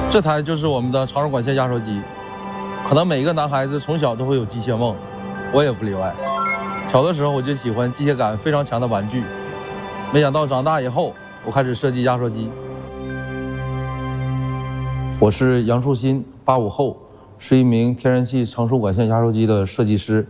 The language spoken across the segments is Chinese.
这台就是我们的长寿管线压缩机，可能每一个男孩子从小都会有机械梦，我也不例外。小的时候我就喜欢机械感非常强的玩具，没想到长大以后，我开始设计压缩机。我是杨树新，85后，是一名天然气长寿管线压缩机的设计师。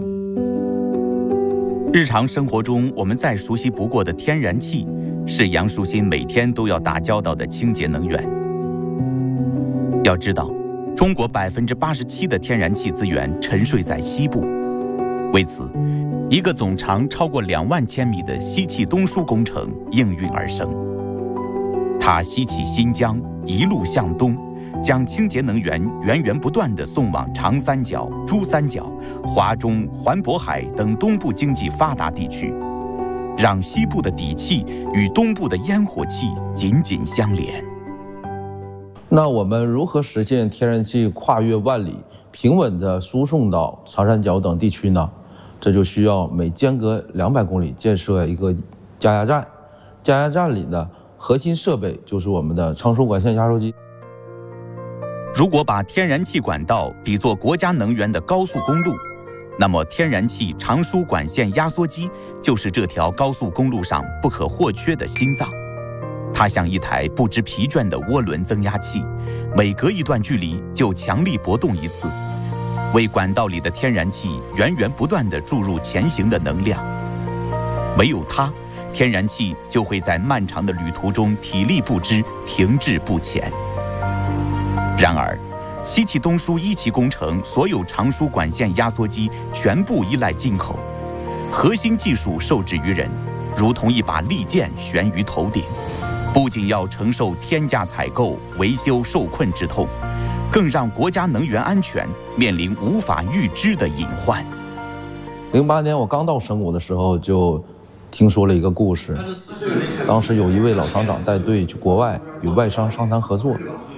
日常生活中我们再熟悉不过的天然气，是杨树新每天都要打交道的清洁能源。要知道，中国87%的天然气资源沉睡在西部，为此，一个总长超过2万千米的西气东输工程应运而生。它西起新疆，一路向东，将清洁能源源源不断地送往长三角、珠三角、华中、环渤海等东部经济发达地区，让西部的底气与东部的烟火气紧紧相连。 那我们如何实现天然气跨越万里，平稳地输送到长三角等地区呢？这就需要每间隔200公里建设一个加压站，加压站里的核心设备就是我们的长寿管线压缩机。 如果把天然气管道比作国家能源的高速公路，那么天然气长输管线压缩机就是这条高速公路上不可或缺的心脏。它像一台不知疲倦的涡轮增压器，每隔一段距离就强力搏动一次，为管道里的天然气源源不断地注入前行的能量。唯有它，天然气就会在漫长的旅途中体力不支，停滞不前。然而，西气东输1期工程所有长输管线压缩机全部依赖进口，核心技术受制于人，如同一把利剑悬于头顶，不仅要承受天价采购、维修受困之痛，更让国家能源安全面临无法预知的隐患。 08年我刚到神谷的时候，就听说了一个故事。当时有一位老厂长带队去国外与外商商谈合作，